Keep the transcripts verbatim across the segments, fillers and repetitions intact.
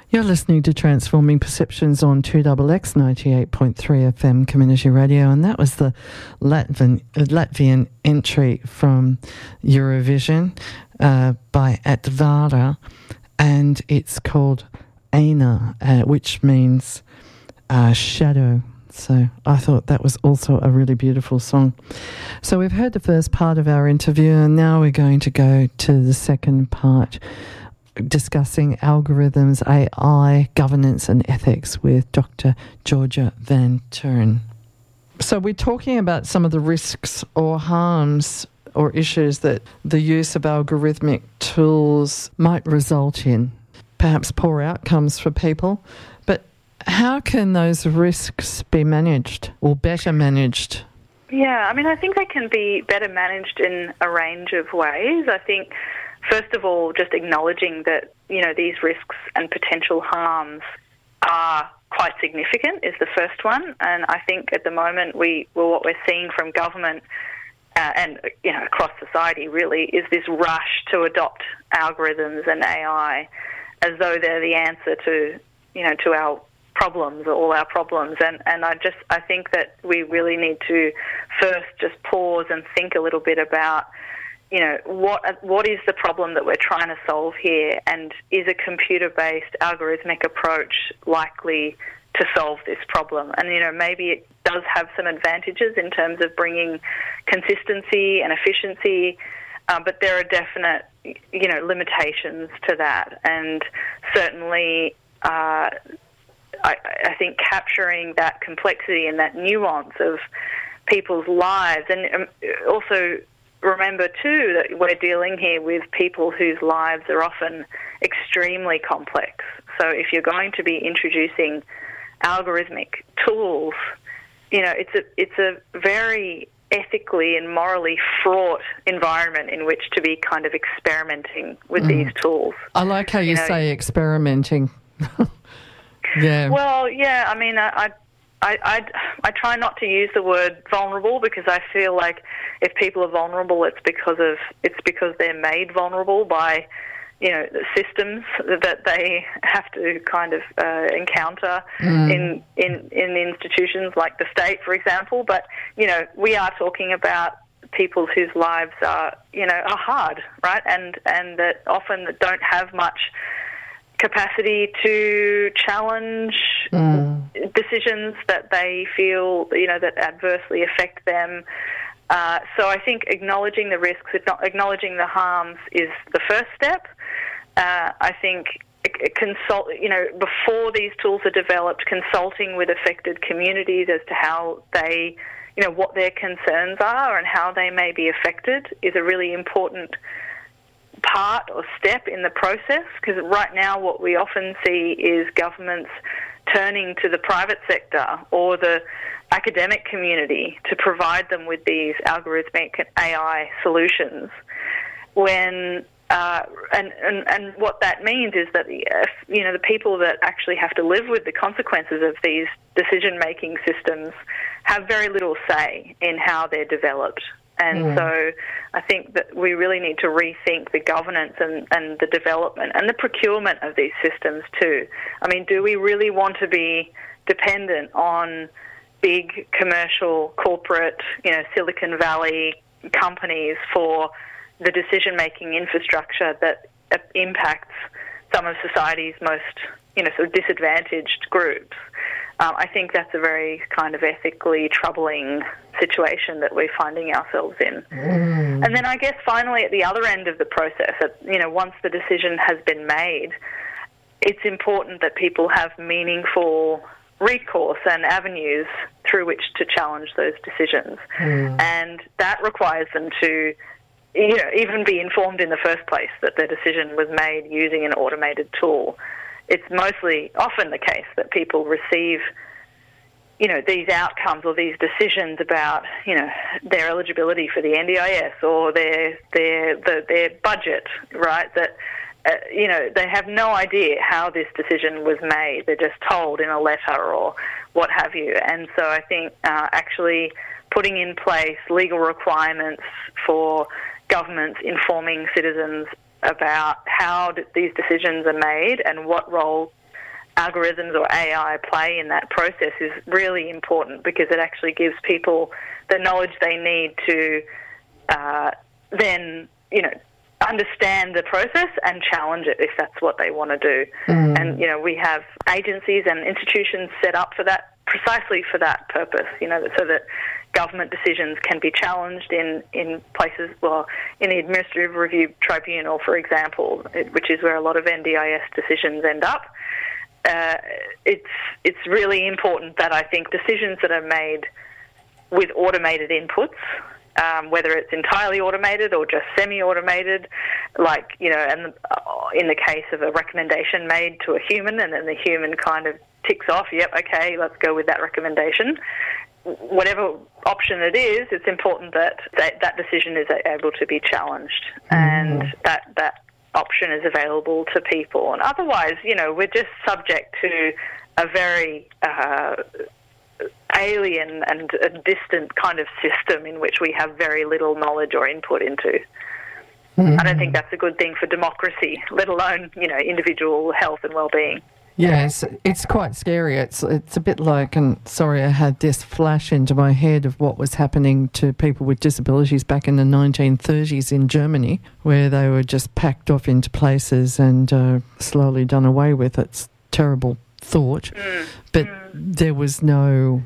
You're listening to Transforming Perceptions on two X X ninety-eight point three F M Community Radio, and that was the Latvian, Latvian entry from Eurovision uh, by Atvara, and it's called Aina, uh, which means uh, shadow. So I thought that was also a really beautiful song. So we've heard the first part of our interview, and now we're going to go to the second part, discussing algorithms, A I, governance and ethics with Doctor Georgia Van Turen. So we're talking about some of the risks or harms or issues that the use of algorithmic tools might result in. Perhaps poor outcomes for people, but how can those risks be managed or better managed? Yeah, I mean, I think they can be better managed in a range of ways. I think, first of all, just acknowledging that, you know, these risks and potential harms are quite significant is the first one. And I think at the moment, we well, what we're seeing from government uh, and, you know, across society really is this rush to adopt algorithms and A I as though they're the answer to, you know, to our problems, all our problems. And, and I just, I think that we really need to first just pause and think a little bit about, you know, what what is the problem that we're trying to solve here, and is a computer-based algorithmic approach likely to solve this problem? And, you know, maybe it does have some advantages in terms of bringing consistency and efficiency, uh, but there are definite, you know, limitations to that. And certainly, uh, I, I think capturing that complexity and that nuance of people's lives, and um, also remember too that we're dealing here with people whose lives are often extremely complex. So if you're going to be introducing algorithmic tools, you know, it's a it's a very ethically and morally fraught environment in which to be kind of experimenting with mm. these tools. I like how you, you know, say experimenting. Yeah. Well, yeah, I mean, I, I, I, I try not to use the word vulnerable, because I feel like if people are vulnerable, it's because of it's because they're made vulnerable by, you know, the systems that they have to kind of uh, encounter mm. in, in in institutions like the state, for example. But, you know, we are talking about people whose lives are, you know, are hard, right, and and that often don't have much capacity to challenge mm. decisions that they feel, you know, that adversely affect them. Uh, so I think acknowledging the risks, acknowledging the harms is the first step. Uh, I think consult, you know, before these tools are developed, consulting with affected communities as to how they, you know, what their concerns are and how they may be affected is a really important part or step in the process, because right now what we often see is governments turning to the private sector or the academic community to provide them with these algorithmic A I solutions, when uh, and, and and what that means is that the, you know, the people that actually have to live with the consequences of these decision-making systems have very little say in how they're developed. And mm. so I think that we really need to rethink the governance and, and the development and the procurement of these systems too. I mean, do we really want to be dependent on big commercial, corporate, you know, Silicon Valley companies for the decision-making infrastructure that impacts some of society's most, you know, sort of disadvantaged groups? Um, I think that's a very kind of ethically troubling situation that we're finding ourselves in. Mm. And then I guess finally at the other end of the process, at, you know, once the decision has been made, it's important that people have meaningful recourse and avenues through which to challenge those decisions. Mm. And that requires them to, you know, even be informed in the first place that their decision was made using an automated tool. It's mostly often the case that people receive, you know, these outcomes or these decisions about, you know, their eligibility for the N D I S or their their the, their budget, right? That uh, you know, they have no idea how this decision was made. They're just told in a letter or what have you. And so I think uh, actually putting in place legal requirements for governments informing citizens about how these decisions are made and what role algorithms or A I play in that process is really important, because it actually gives people the knowledge they need to uh, then, you know, understand the process and challenge it if that's what they want to do. Mm. And, you know, we have agencies and institutions set up for that, precisely for that purpose, you know, so that government decisions can be challenged in, in places, well, in the Administrative Review Tribunal, for example, it, which is where a lot of N D I S decisions end up. Uh, it's it's really important that I think decisions that are made with automated inputs, um, whether it's entirely automated or just semi-automated, like, you know, and in the case of a recommendation made to a human and then the human kind of ticks off, yep, okay, let's go with that recommendation. Whatever option it is, it's important that that, that decision is able to be challenged mm. and that that option is available to people. And otherwise, you know, we're just subject to a very uh, alien and a distant kind of system in which we have very little knowledge or input into. Mm. I don't think that's a good thing for democracy, let alone, you know, individual health and well-being. Yes, it's quite scary. It's it's a bit like, and sorry, I had this flash into my head of what was happening to people with disabilities back in the nineteen thirties in Germany, where they were just packed off into places and uh, slowly done away with. It's terrible thought, mm. but mm. there was no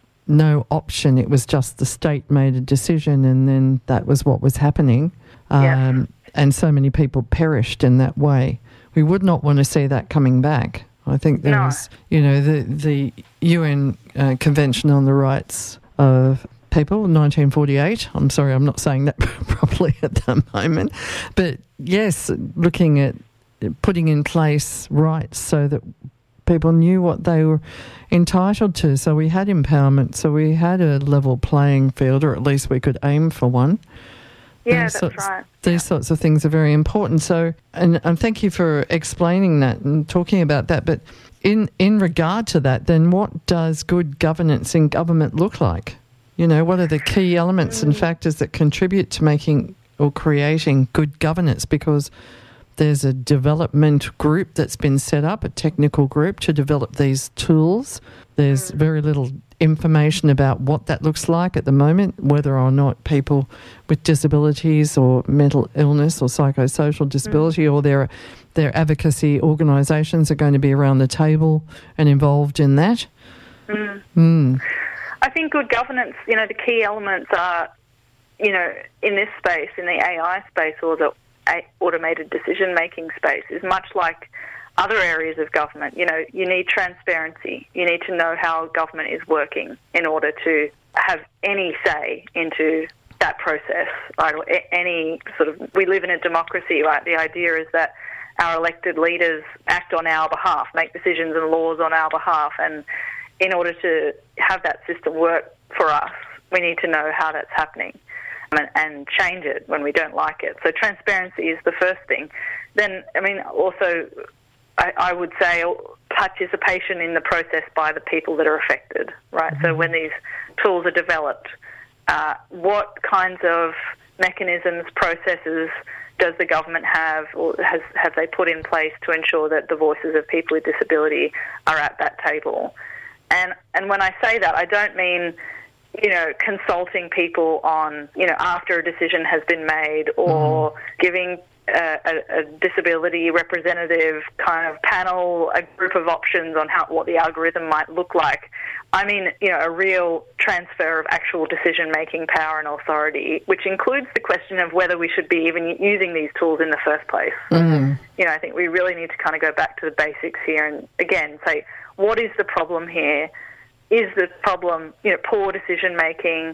no option. It was just the state made a decision, and then that was what was happening. Um, yes. And so many people perished in that way. We would not want to see that coming back. I think there no. was, you know, the, the U N uh, Convention on the Rights of People, nineteen forty-eight. I'm sorry, I'm not saying that properly at the moment. But yes, looking at putting in place rights so that people knew what they were entitled to. So we had empowerment, so we had a level playing field, or at least we could aim for one. Yeah, these that's sorts, right. These yeah. sorts of things are very important. So, and, and thank you for explaining that and talking about that. But in in regard to that, then what does good governance in government look like? You know, what are the key elements mm. and factors that contribute to making or creating good governance? Because there's a development group that's been set up, a technical group to develop these tools. There's mm. very little information about what that looks like at the moment, whether or not people with disabilities or mental illness or psychosocial disability mm. or their their advocacy organisations are going to be around the table and involved in that. Mm. Mm. I think good governance, you know, the key elements are, you know, in this space, in the A I space or the automated decision-making space, is much like other areas of government. You know, you need transparency. You need to know how government is working in order to have any say into that process, right? Or any sort of, we live in a democracy, right? The idea is that our elected leaders act on our behalf, make decisions and laws on our behalf, and in order to have that system work for us, we need to know how that's happening and, and change it when we don't like it. So transparency is the first thing. Then, I mean, also, I, I would say participation in the process by the people that are affected, right? Mm-hmm. So when these tools are developed, uh, what kinds of mechanisms, processes does the government have, or has have they put in place to ensure that the voices of people with disability are at that table? And and when I say that, I don't mean, you know, consulting people on, you know, after a decision has been made, or mm-hmm. giving a, a, a disability representative kind of panel, a group of options on how what the algorithm might look like. I mean, you know, a real transfer of actual decision-making power and authority, which includes the question of whether we should be even using these tools in the first place. Mm-hmm. You know, I think we really need to kind of go back to the basics here and, again, say, what is the problem here? Is the problem, you know, poor decision-making,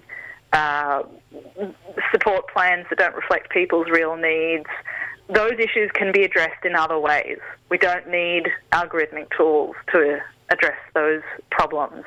uh, support plans that don't reflect people's real needs? Those issues can be addressed in other ways. We don't need algorithmic tools to address those problems.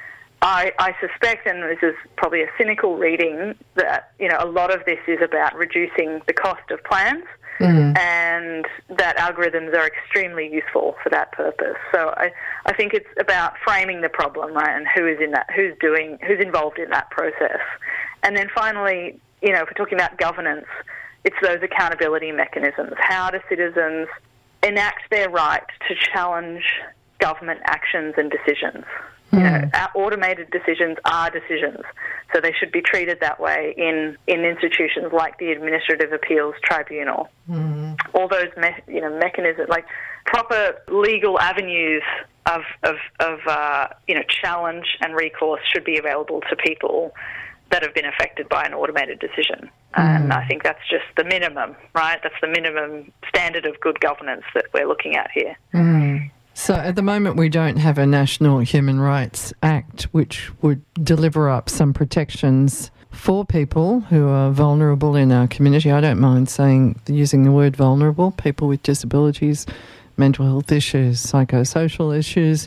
I, I suspect, and this is probably a cynical reading, that, you know, a lot of this is about reducing the cost of plans, mm. and that algorithms are extremely useful for that purpose. So I, I think it's about framing the problem, right, and who is in that, who's doing, who's involved in that process. And then finally, you know, if we're talking about governance, it's those accountability mechanisms. How do citizens enact their right to challenge government actions and decisions. You know, our automated decisions are decisions, so they should be treated that way in, in institutions like the Administrative Appeals Tribunal. Mm. All those me- you know mechanisms, like proper legal avenues of of, of uh, you know challenge and recourse, should be available to people that have been affected by an automated decision. Mm. And I think that's just the minimum, right? That's the minimum standard of good governance that we're looking at here. Mm. So at the moment we don't have a National Human Rights Act which would deliver up some protections for people who are vulnerable in our community. I don't mind saying, using the word vulnerable, people with disabilities, mental health issues, psychosocial issues,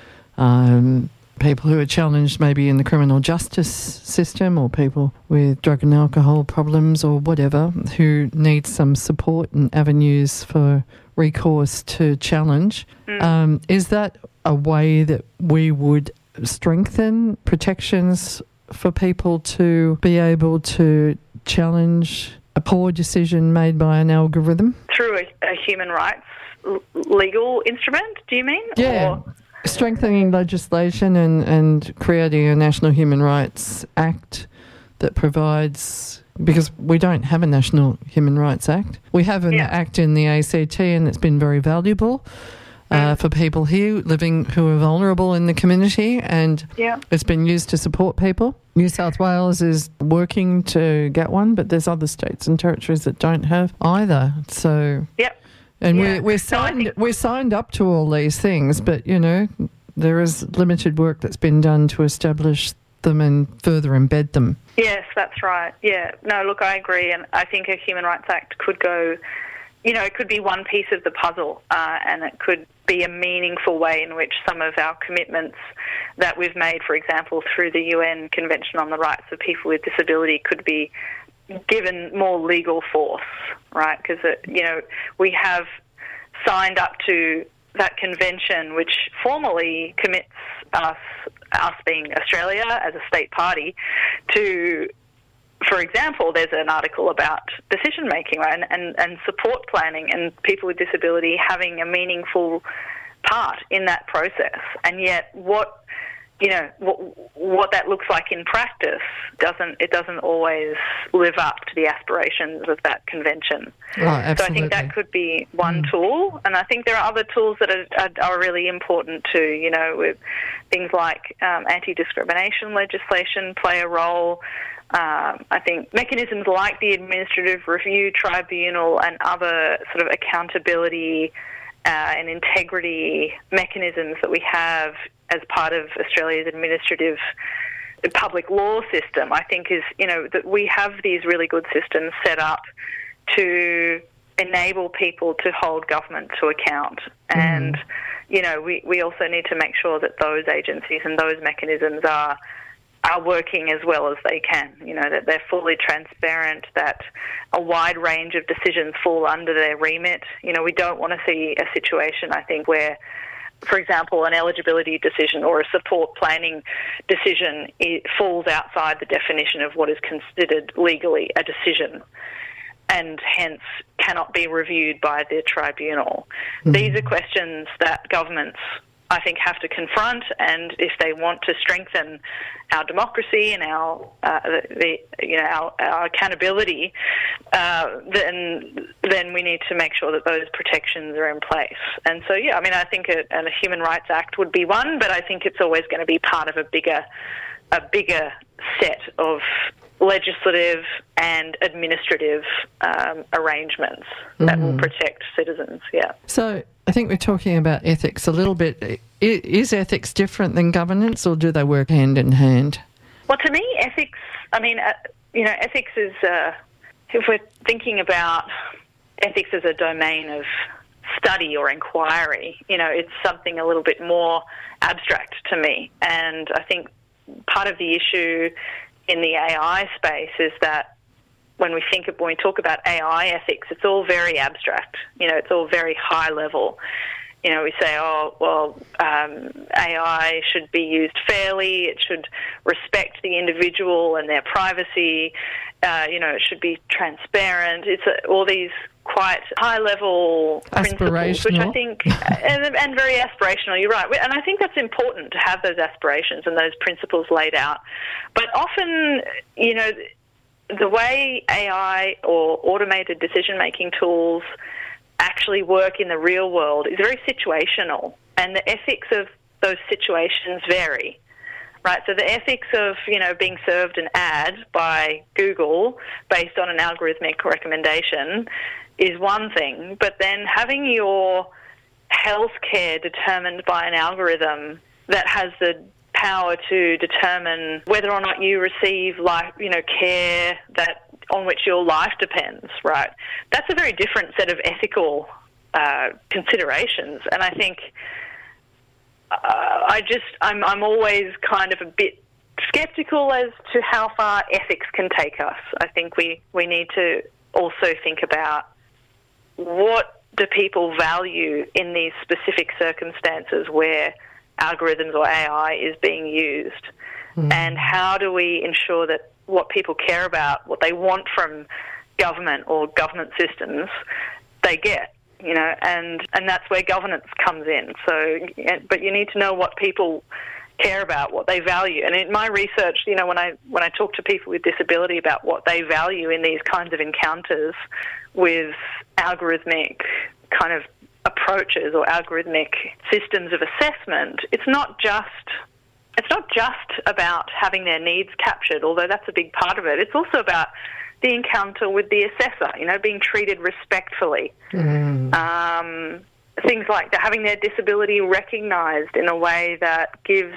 um, people who are challenged maybe in the criminal justice system, or people with drug and alcohol problems or whatever, who need some support and avenues for recourse to challenge. Mm. Um, is that a way that we would strengthen protections for people to be able to challenge a poor decision made by an algorithm? Through a, a human rights l- legal instrument, do you mean? Yeah. Or strengthening legislation and, and creating a National Human Rights Act that provides... Because we don't have a National Human Rights Act. We have an yeah. act in the A C T, and it's been very valuable uh, mm. for people here living who are vulnerable in the community, and yeah. it's been used to support people. New South Wales is working to get one, but there's other states and territories that don't have either. So, yep. and yeah. we're we're signed no, think- we're signed up to all these things, but you know there is limited work that's been done to establish them and further embed them. Yes, that's right. Yeah. No, look, I agree, and I think a Human Rights Act could go, you know, it could be one piece of the puzzle, uh, and it could be a meaningful way in which some of our commitments that we've made, for example, through the U N Convention on the Rights of People with Disability, could be given more legal force, right? Because, you know, we have signed up to that convention, which formally commits us, us being Australia as a state party, to, for example, there's an article about decision making, right, and, and, and support planning, and people with disability having a meaningful part in that process. And yet, what you know, what, what that looks like in practice doesn't it doesn't always live up to the aspirations of that convention. Oh, absolutely. So I think that could be one mm. tool, and I think there are other tools that are, are, are really important too. You know, with things like um, anti-discrimination legislation play a role. Um, I think mechanisms like the Administrative Review Tribunal and other sort of accountability uh, and integrity mechanisms that we have as part of Australia's administrative public law system, I think is, you know, that we have these really good systems set up to enable people to hold government to account. Mm-hmm. And, you know, we, we also need to make sure that those agencies and those mechanisms are are working as well as they can, you know, that they're fully transparent, that a wide range of decisions fall under their remit. You know, we don't want to see a situation, I think, where, for example, an eligibility decision or a support planning decision, it falls outside the definition of what is considered legally a decision and hence cannot be reviewed by the tribunal. Mm-hmm. These are questions that governments, I think, have to confront, and if they want to strengthen our democracy and our, uh, the, you know, our, our accountability, uh, then then we need to make sure that those protections are in place. And so, yeah, I mean, I think a, a Human Rights Act would be one, but I think it's always going to be part of a bigger, a bigger set of legislative and administrative um, arrangements that mm. will protect citizens, yeah. So I think we're talking about ethics a little bit. Is ethics different than governance, or do they work hand in hand? Well, to me, ethics, I mean, uh, you know, ethics is, uh, if we're thinking about ethics as a domain of study or inquiry, you know, it's something a little bit more abstract to me. And I think part of the issue in the A I space is that when we think of, when we talk about A I ethics, it's all very abstract. You know, it's all very high level. You know, we say, oh, well, um, A I should be used fairly. It should respect the individual and their privacy. Uh, you know, it should be transparent. It's a, all these quite high-level principles, which I think, and, and very aspirational, you're right. And I think that's important to have those aspirations and those principles laid out. But often, you know, the way A I or automated decision-making tools actually work in the real world is very situational, and the ethics of those situations vary. Right, so the ethics of, you know, being served an ad by Google based on an algorithmic recommendation is one thing, but then having your health care determined by an algorithm that has the power to determine whether or not you receive, like, you know, care that on which your life depends, right? That's a very different set of ethical uh, considerations, and I think. Uh, I just, I'm, I'm always kind of a bit sceptical as to how far ethics can take us. I think we, we need to also think about what do people value in these specific circumstances where algorithms or A I is being used, mm. and how do we ensure that what people care about, what they want from government or government systems, they get. You know, and, and that's where governance comes in. So, but you need to know what people care about, what they value. And in my research, you know, when I when I talk to people with disability about what they value in these kinds of encounters with algorithmic kind of approaches or algorithmic systems of assessment, it's not just it's not just about having their needs captured, although that's a big part of it. It's also about the encounter with the assessor, you know, being treated respectfully. Mm. Um, things like that, having their disability recognised in a way that gives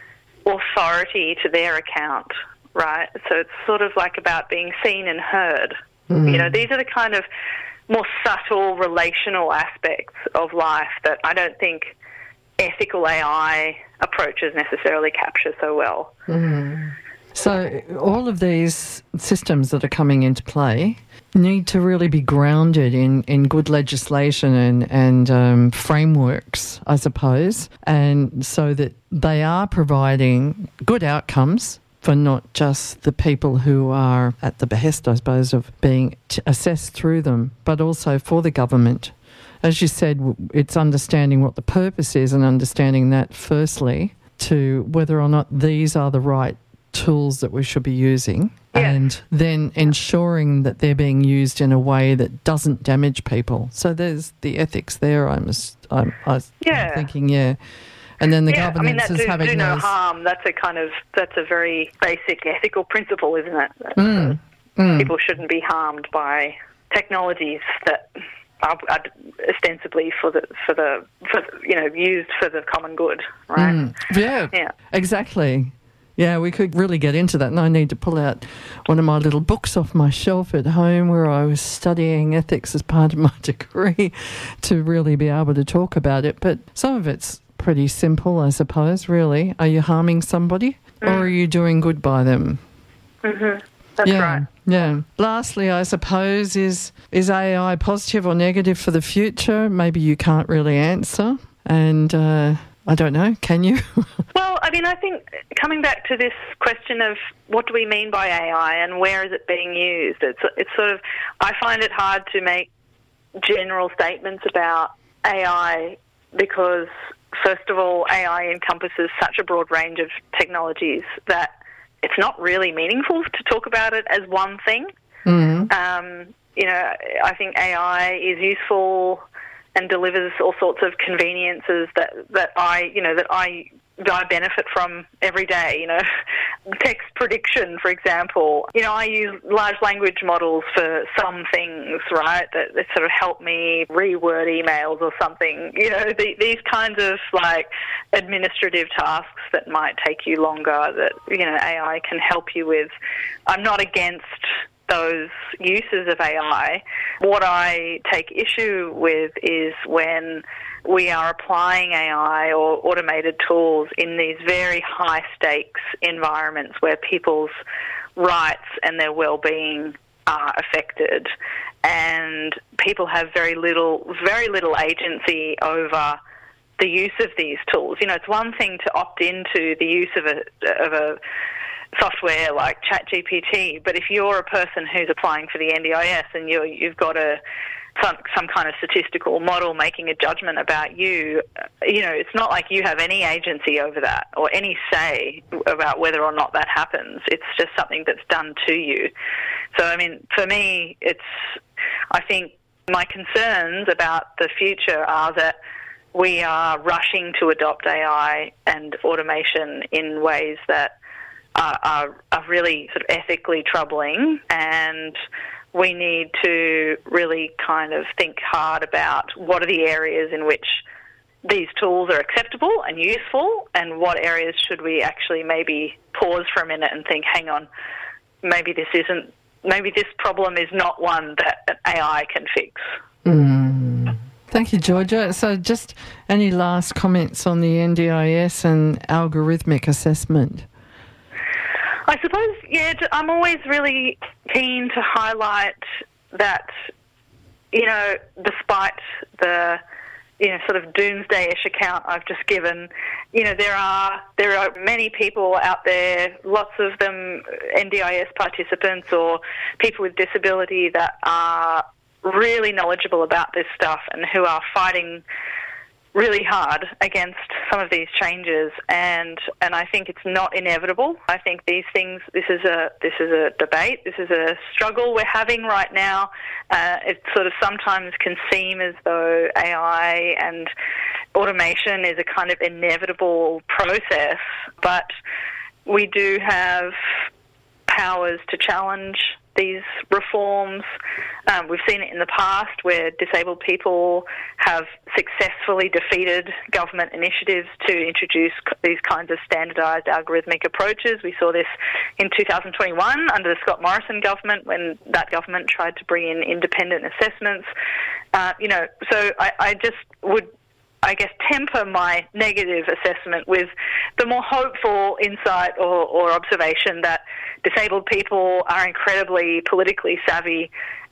authority to their account, right? So it's sort of like about being seen and heard. Mm. You know, these are the kind of more subtle relational aspects of life that I don't think ethical A I approaches necessarily capture so well. Mm. So all of these systems that are coming into play need to really be grounded in, in good legislation and, and um, frameworks, I suppose, and so that they are providing good outcomes for not just the people who are at the behest, I suppose, of being assessed through them, but also for the government. As you said, it's understanding what the purpose is and understanding that firstly to whether or not these are the right tools that we should be using, yeah. and then ensuring that they're being used in a way that doesn't damage people. So there's the ethics there. I'm, I'm, I'm yeah. thinking, yeah. And then the yeah, governance I mean, that is do, having do no those... harm. That's a kind of that's a very basic ethical principle, isn't it? Mm. Mm. People shouldn't be harmed by technologies that are, are ostensibly for the for the for, you know used for the common good, right? Mm. Yeah, yeah, exactly. Yeah, we could really get into that, and I need to pull out one of my little books off my shelf at home where I was studying ethics as part of my degree to really be able to talk about it. But some of it's pretty simple, I suppose, really. Are you harming somebody mm. or are you doing good by them? Mm-hmm. That's yeah, right. Yeah. Lastly, I suppose, is, is A I positive or negative for the future? Maybe you can't really answer. And... Uh, I don't know, can you? Well, I mean, I think coming back to this question of what do we mean by A I and where is it being used, it's, it's sort of, I find it hard to make general statements about A I because, first of all, A I encompasses such a broad range of technologies that it's not really meaningful to talk about it as one thing. Mm-hmm. Um, you know, I think A I is useful and delivers all sorts of conveniences that, that I, you know, that I, I benefit from every day, you know. Text prediction, for example. You know, I use large language models for some things, right, that, that sort of help me reword emails or something. You know, the, these kinds of, like, administrative tasks that might take you longer that, you know, A I can help you with. I'm not against those uses of A I. What I take issue with is when we are applying A I or automated tools in these very high-stakes environments where people's rights and their well-being are affected, and people have very little, very little agency over the use of these tools. You know, it's one thing to opt into the use of a of a software like ChatGPT, but if you're a person who's applying for the N D I S and you're, you've got a some some kind of statistical model making a judgment about you, you know, it's not like you have any agency over that or any say about whether or not that happens. It's just something that's done to you. So, I mean, for me, it's, I think my concerns about the future are that we are rushing to adopt A I and automation in ways that are, are, are really sort of ethically troubling, and we need to really kind of think hard about what are the areas in which these tools are acceptable and useful, and what areas should we actually maybe pause for a minute and think, hang on, maybe this isn't, maybe this problem is not one that an A I can fix. Mm. Thank you, Georgia. So just any last comments on the N D I S and algorithmic assessment? I suppose, yeah, I'm always really keen to highlight that, you know, despite the, you know, sort of doomsday-ish account I've just given, you know, there are there are many people out there, lots of them N D I S participants or people with disability that are really knowledgeable about this stuff and who are fighting really hard against some of these changes, and and I think it's not inevitable. I think these things, this is a this is a debate, this is a struggle we're having right now. Uh, it sort of sometimes can seem as though A I and automation is a kind of inevitable process, but we do have powers to challenge these reforms. Um, we've seen it in the past where disabled people have successfully defeated government initiatives to introduce these kinds of standardised algorithmic approaches. We saw this in two thousand twenty-one under the Scott Morrison government when that government tried to bring in independent assessments. Uh, you know, so I, I just would I guess, temper my negative assessment with the more hopeful insight or, or observation that disabled people are incredibly politically savvy,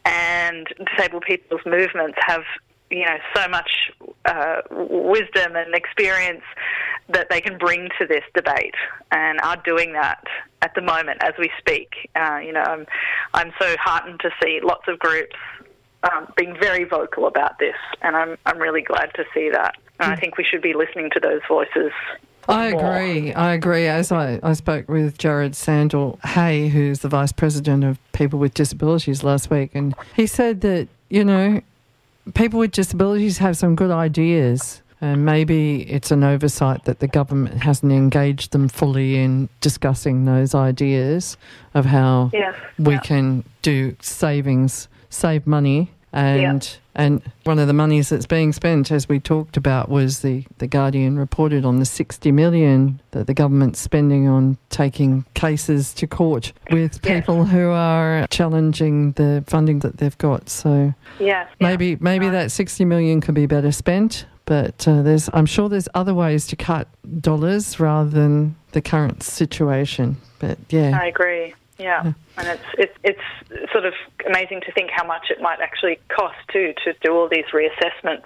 and disabled people's movements have, you know, so much uh, wisdom and experience that they can bring to this debate, and are doing that at the moment as we speak. Uh, you know, I'm, I'm so heartened to see lots of groups Um, being very vocal about this, and I'm I'm really glad to see that. And I think we should be listening to those voices. I more. agree. I agree. As I, I spoke with Jared Sandel Hay, who's the Vice President of People with Disabilities last week, and he said that, you know, people with disabilities have some good ideas, and maybe it's an oversight that the government hasn't engaged them fully in discussing those ideas of how yes. we yeah. can do savings, save money. And yeah. and one of the monies that's being spent, as we talked about, was the, the Guardian reported on the sixty million that the government's spending on taking cases to court with people yes. who are challenging the funding that they've got. So yeah. maybe yeah. maybe right. that sixty million could be better spent, but uh, there's I'm sure there's other ways to cut dollars rather than the current situation. But yeah, I agree. Yeah. yeah, and it's it's it's sort of amazing to think how much it might actually cost too to do all these reassessments.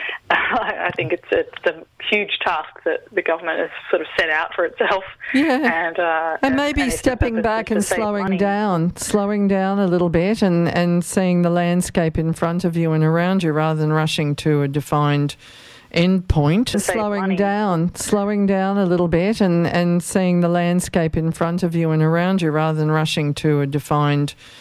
I think it's a, it's a huge task that the government has sort of set out for itself. Yeah, and uh, and maybe and stepping back and slowing down, slowing down a little bit, and and seeing the landscape in front of you and around you, rather than rushing to a defined end point. Slowing money. down, slowing down a little bit, and and seeing the landscape in front of you and around you, rather than rushing to a defined